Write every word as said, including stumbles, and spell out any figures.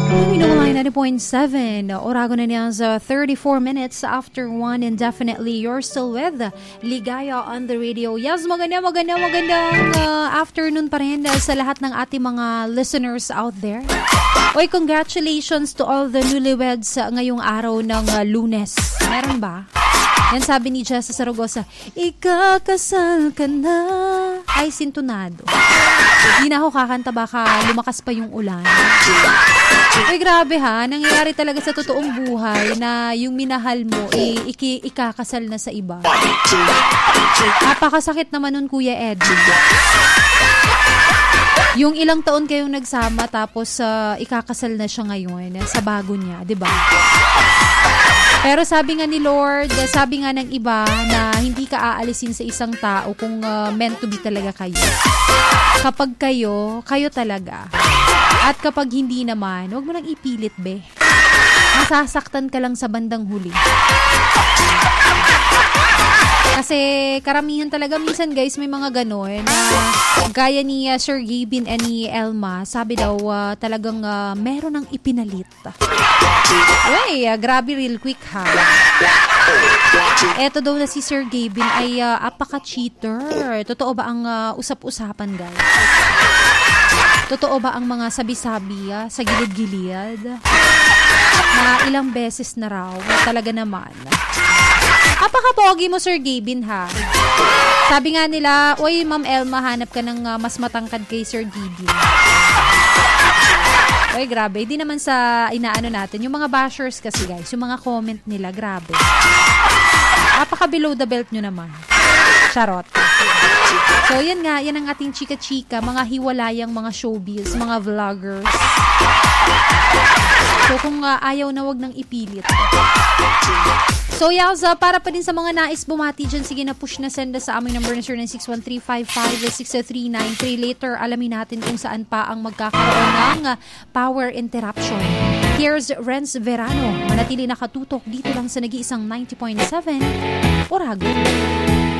ninety point seven, Orago na niya sa thirty-four minutes after one, and definitely you're still with Ligaya on the radio. Yes, maganda, maganda, magandang uh, afternoon pa rin uh, sa lahat ng ating mga listeners out there. Oy, congratulations to all the newlyweds uh, ngayong araw ng uh, Lunes. Meron ba? Yan sabi ni Jessa Saragosa, ikakasal ka na. Ay, sintonado. Hindi na ako kakanta, baka lumakas pa yung ulan. Ay, grabe ha. Nangyayari talaga sa totoong buhay na yung minahal mo, eh, iki- ikakasal na sa iba. Napakasakit naman nun, Kuya Ed. Yung ilang taon kayong nagsama, tapos uh, ikakasal na siya ngayon sa bago niya, di ba? Pero sabi nga ni Lord, sabi nga ng iba na hindi ka aalisin sa isang tao kung uh, meant to be talaga kayo. Kapag kayo, kayo talaga. At kapag hindi naman, huwag mo nang ipilit, be. Masasaktan ka lang sa bandang huli. Kasi karamihan talaga minsan, guys, may mga gano'n na gaya ni uh, Sir Gabin and ni Elma, sabi daw uh, talagang uh, meron ng ipinalit. Uy, uh, grabe real quick ha. Eto daw na si Sir Gabin ay uh, apaka-cheater. Totoo ba ang uh, usap-usapan, guys? Totoo ba ang mga sabi-sabi uh, sa gilid-gilid? Na ilang beses na raw, talaga naman. Apaka-pogi mo, Sir Gabin, ha? Sabi nga nila, oy, Ma'am Elma, hanap ka ng uh, mas matangkad kay Sir Gabin. Oy, grabe. Hindi naman sa inaano natin. Yung mga bashers kasi, guys, yung mga comment nila, grabe. Apaka-below the belt nyo naman. Charot. So, yan nga. Yan ang ating chika-chika. Mga hiwalayang mga showbiz, mga vloggers. So, kung uh, ayaw na, wag nang ipilit. So, Yalza, para pa din sa mga nais bumati dyan, sige na, push na send sa aming number na zero nine six one three five five six three nine three. Later, alamin natin kung saan pa ang magkakaroon ng power interruption. Here's Renz Verano. Manatili nakatutok dito lang sa nag-iisang ninety point seven Orago.